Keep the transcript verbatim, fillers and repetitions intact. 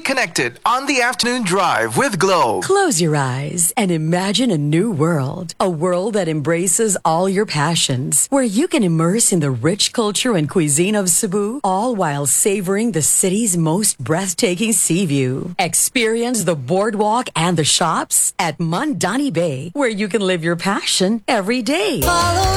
connected on the afternoon drive with Globe. Close your eyes and imagine a new world. A world that embraces all your passions, where you can immerse in the rich culture and cuisine of Cebu, all while savoring the city's most breathtaking sea view. Experience the boardwalk and the shops at Mandani Bay, where you can live your passion every day. Follow